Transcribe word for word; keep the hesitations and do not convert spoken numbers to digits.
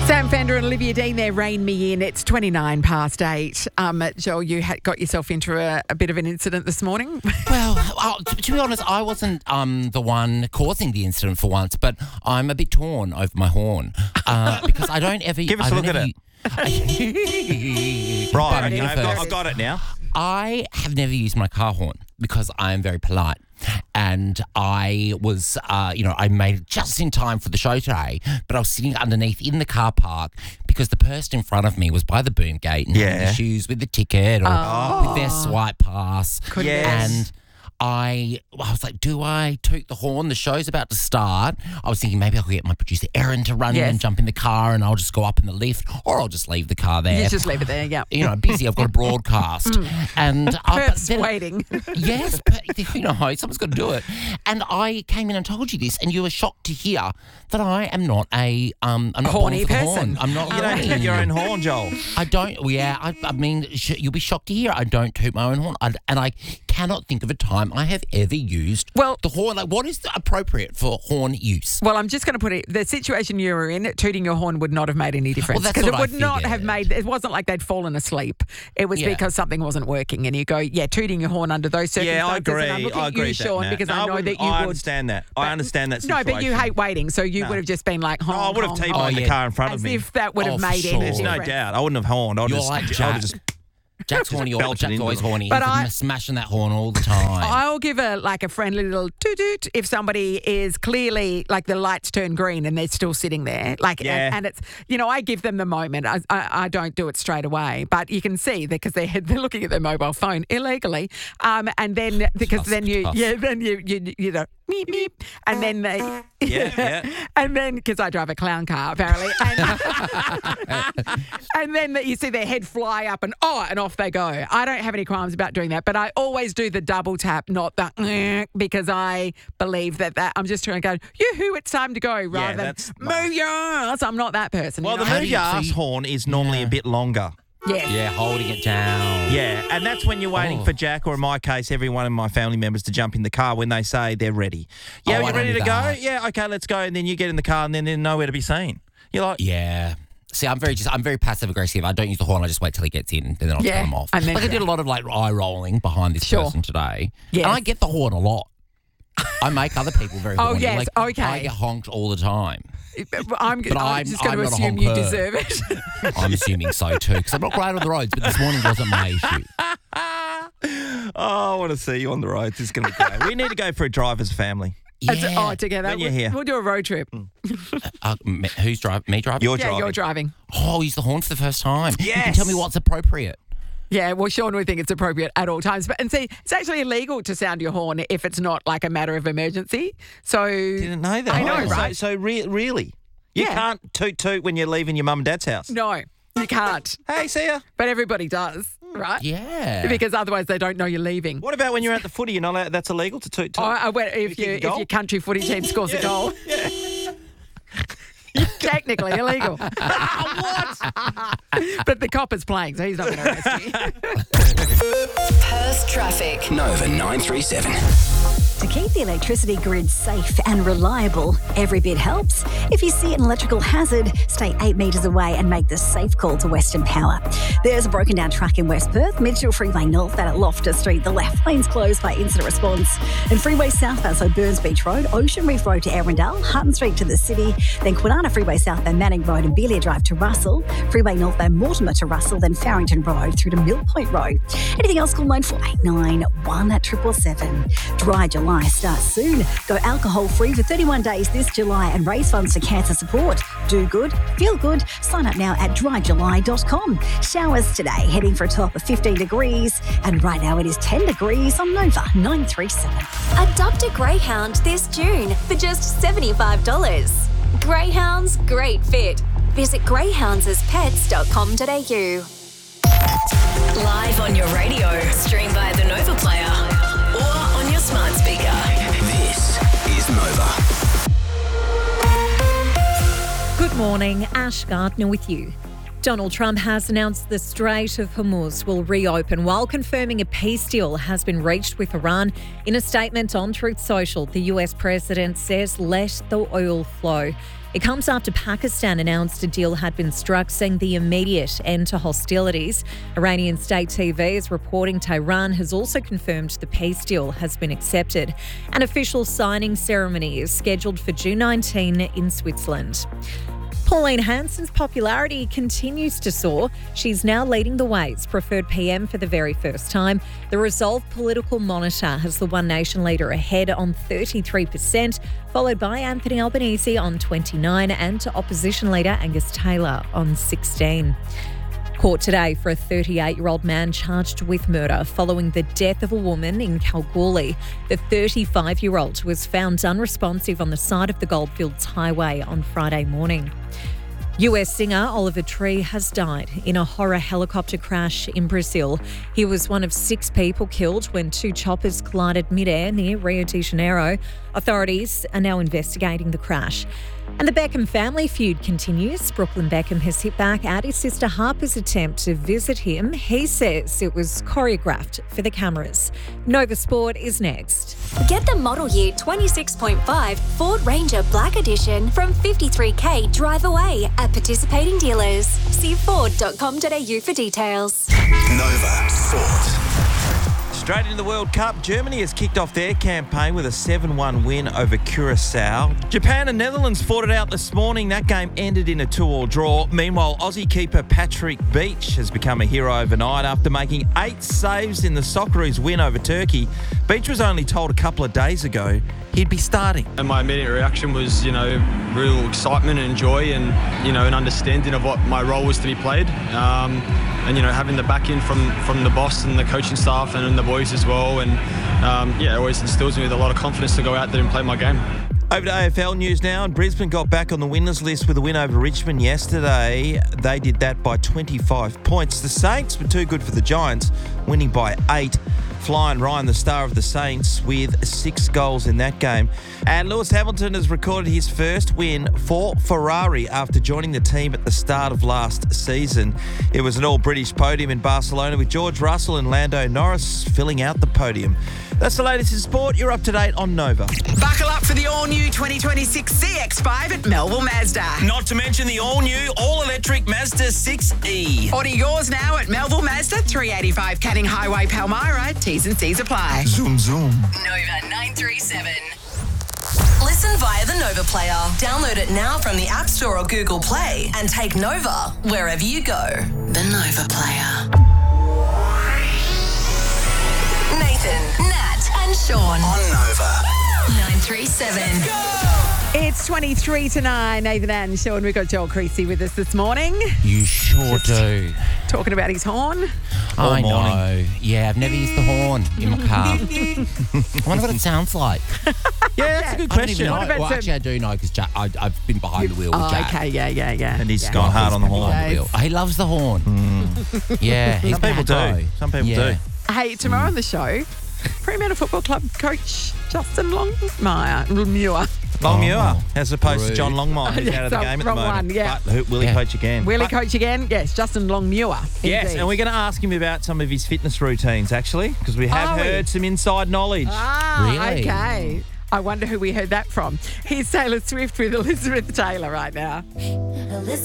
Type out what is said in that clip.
Sam Fender and Olivia Dean there, Rein Me In. It's twenty-nine past eight. Um, Joel, you had got yourself into a, a bit of an incident this morning. Well, uh, to, to be honest, I wasn't um, the one causing the incident for once, but I'm a bit torn over my horn uh, because I don't ever... Give us I a don't look at ever, it. it. Right, There it okay, is. I've got, I've got it now. I have never used my car horn because I am very polite. And I was, uh, you know, I made it just in time for the show today, but I was sitting underneath in the car park because the person in front of me was by the boom gate and Yeah. having issues with the ticket or Oh. with their swipe pass. Yes. And I, I was like, do I toot the horn? The show's about to start. I was thinking maybe I'll get my producer Erin to run Yes. in and jump in the car and I'll just go up in the lift or I'll just leave the car there. You just leave it there, yeah. You know, busy. I've got a broadcast. and I, but then- Persuading. Yes, but, you know, someone's got to do it. And I came in and told you this, and you were shocked to hear that I am not a um, I'm not Horny born for the person. horn. I'm not. You don't toot your own horn, Joel. I don't. Yeah, I, I mean, sh- you'll be shocked to hear I don't toot my own horn, I, and I cannot think of a time I have ever used Well- the horn. Like, what is appropriate for horn use? Well, I'm just going to put it, the situation you were in, tooting your horn would not have made any difference. that's Because it what I would not figured. have made, it wasn't like they'd fallen asleep. It was Yeah. because something wasn't working. And you go, yeah, tooting your horn under those circumstances. Yeah, I agree. And I'm looking I at agree you, with that, Sean, Nat. because No, I know wouldn't- that you I would. understand that. I But- understand that No, situation. but you hate waiting, so you No. would have just been like, Oh, I honk, would have honk, T-boned honk, the yeah. car in front as of me. if that would have Oh, for made sure. any There's difference. no doubt. I wouldn't have horned. I would You're have like just, I would Jack. have just Jack's horny. All, belch it Jack's into always them. horny. But He's I- smashing that horn all the time. I'll give a like a friendly little toot toot if somebody is clearly like the lights turn green and they're still sitting there. Like, Yeah. and, and it's, you know, I give them the moment. I, I, I don't do it straight away, but you can see because they're they're looking at their mobile phone illegally. Um, and then because Tough, then you tough. yeah then you you you know meep meep and then they Yeah, yeah. and then because I drive a clown car apparently and, and then you see their head fly up and oh and off they go. I don't have any qualms about doing that, but I always do the double tap, not the eh, because I believe that that I'm just trying to go yoo-hoo, it's time to go rather than that's move your ass. I'm not that person. Well, you the know? How do move you- your so ass you- horn is normally a bit longer. yeah. yeah, holding it down. Yeah, and that's when you're waiting Oh. for Jack, or in my case, every one of my family members to jump in the car when they say they're ready. Yeah, Oh, you I don't ready do to go? that. Yeah, okay, let's go. And then you get in the car, and then they're nowhere to be seen. You're like, Yeah. See, I'm very just I'm very passive aggressive. I don't use the horn. I just wait till he gets in, and then I'll Yeah, turn him off. and then- like I did a lot of like eye rolling behind this Sure. person today, Yes. and I get the horn a lot. I make other people very Oh, horny. yes, Like, okay. I get honked all the time. I'm, But I'm I'm- just going I'm to not a assume you honker. deserve it. I'm assuming so too, because I'm not great on the roads. But this morning wasn't my issue. oh, I want to see you on the road. This is going to be great. We need to go for a drive as a family. Yeah. It's- oh, together. When you're We'll- here. We'll do a road trip. Uh, me- who's driving? Me driving? You're Yeah, driving. you're driving. Oh, I'll use the horn for the first time. You can Yes. tell me what's appropriate. Yeah, well, Sean would think it's appropriate at all times. But and see, it's actually illegal to sound your horn if it's not like a matter of emergency. So Didn't know that. I know, Oh, right? So, so re- really? You Yeah. can't toot toot when you're leaving your mum and dad's house. no, you can't. Hey, see ya. But everybody does, right? Yeah. Because otherwise they don't know you're leaving. What about when you're at the footy? You're not allowed, that's illegal to toot toot. Oh, I went- if You you kick a if goal? your country footy team scores a goal, technically illegal. What? But the cop is playing, so he's not going to arrest you. Perth traffic. Nova nine three seven. To keep the electricity grid safe and reliable, every bit helps. If you see an electrical hazard, stay eight metres away and make the safe call to Western Power. There's a broken down truck in West Perth, Mitchell Freeway North and at Loftus Street. The left lane's closed by incident response. And Freeway southbound, so Burns Beach Road, Ocean Reef Road to Arundel, Hutton Street to the city, then Kwinana Freeway southbound, Manning Road and Belia Drive to Russell, Freeway northbound Mortimer to Russell, then Farrington Road through to Mill Point Road. Anything else, call nine four eight nine, one seven seven seven. Dry July starts soon. Go alcohol free for thirty-one days this July and raise funds for cancer support. Do good, feel good. Sign up now at dry july dot com. Showers today, heading for a top of fifteen degrees. And right now it is ten degrees on Nova nine three seven. Adopt a greyhound this June for just seventy-five dollars. Greyhounds, great fit. Visit greyhounds as pets dot com dot a u. Live on your radio. Stream via the Nova Player or on your smart speaker. This is Nova. Good morning, Ash Gardner with you. Donald Trump has announced the Strait of Hormuz will reopen while confirming a peace deal has been reached with Iran. In a statement on Truth Social, the U S president says let the oil flow. It comes after Pakistan announced a deal had been struck, seeing the immediate end to hostilities. Iranian state T V is reporting Tehran has also confirmed the peace deal has been accepted. An official signing ceremony is scheduled for June nineteenth in Switzerland. Pauline Hanson's popularity continues to soar. She's now leading the way as preferred P M for the very first time. The Resolve Political Monitor has the One Nation leader ahead on thirty-three percent, followed by Anthony Albanese on twenty-nine percent and opposition leader Angus Taylor on sixteen percent. Court today for a thirty-eight-year-old man charged with murder following the death of a woman in Kalgoorlie. The thirty-five-year-old was found unresponsive on the side of the Goldfields Highway on Friday morning. U S singer Oliver Tree has died in a horror helicopter crash in Brazil. He was one of six people killed when two choppers collided mid-air near Rio de Janeiro. Authorities are now investigating the crash. And the Beckham family feud continues. Brooklyn Beckham has hit back at his sister Harper's attempt to visit him. He says it was choreographed for the cameras. Nova Sport is next. Get the model year twenty-six point five Ford Ranger Black Edition from fifty-three K drive away at participating dealers. See ford dot com dot a u for details. Nova Sport. Straight into the World Cup, Germany has kicked off their campaign with a seven one win over Curacao. Japan and Netherlands fought it out this morning. That game ended in a two-all draw. Meanwhile, Aussie keeper Patrick Beach has become a hero overnight after making eight saves in the Socceroos win over Turkey. Beach was only told a couple of days ago he'd be starting. And my immediate reaction was, you know, real excitement and joy and, you know, an understanding of what my role was to be played. Um, and, you know, having the backing from, from the boss and the coaching staff and the boys as well. And, um, yeah, it always instills me with a lot of confidence to go out there and play my game. Over to A F L news now, and Brisbane got back on the winners list with a win over Richmond yesterday. They did that by twenty-five points. The Saints were too good for the Giants, winning by eight. Flying Ryan, the star of the Saints, with six goals in that game. And Lewis Hamilton has recorded his first win for Ferrari after joining the team at the start of last season. It was an all-British podium in Barcelona with George Russell and Lando Norris filling out the podium. That's the latest in sport. You're up to date on Nova. Buckle up for the all-new twenty twenty-six C X five at Melville Mazda. Not to mention the all-new, all-electric Mazda six E. Order yours now at Melville Mazda, three eighty-five Canning Highway, Palmyra. T's and C's apply. Zoom, zoom. Nova nine three seven. Listen via the Nova Player. Download it now from the App Store or Google Play and take Nova wherever you go. The Nova Player. Nathan, Nat and Sean. On Nova. nine three seven. It's twenty-three to nine. Nathan and Sean, we've got Joel Creasy with us this morning. You sure Just do. Talking about his horn. I All know. morning. Yeah, I've never used the horn in my car. I wonder what it sounds like. Yeah, that's a good I don't even question. know. What about Well, some- actually, I do know because I've been behind the wheel with Oh, Jack. okay, yeah, yeah, yeah. And he's yeah. gone hard on the horn. Behind the wheel. He loves the horn. Yeah, he's Some people bad do. guy. Some people yeah. do. Hey, tomorrow on the show, Fremantle Football Club coach Justin Longmire, Longmuir. Longmuir, Oh, as opposed to rude. John Longmire, who's Yeah, out of the so game at the wrong moment. one, yeah. But who, will he Yeah. coach again? Will he But- coach again? Yes, Justin Longmuir. Yes, indeed. and we're going to ask him about some of his fitness routines, actually, because we have Are we? heard some inside knowledge. Ah, Really? okay. I wonder who we heard that from. Here's Taylor Swift with Elizabeth Taylor right now.